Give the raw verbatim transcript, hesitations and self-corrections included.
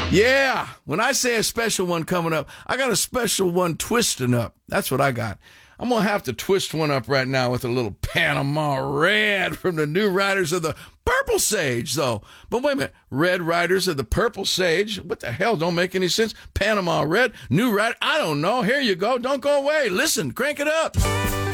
Yeah, when I say a special one coming up, I got a special one twisting up. That's what I got. I'm going to have to twist one up right now with a little Panama Red from the New Riders of the Purple Sage, though. But wait a minute. Red Riders of the Purple Sage? What the hell? Don't make any sense. Panama Red? New Rider? I don't know. Here you go. Don't go away. Listen. Crank it up.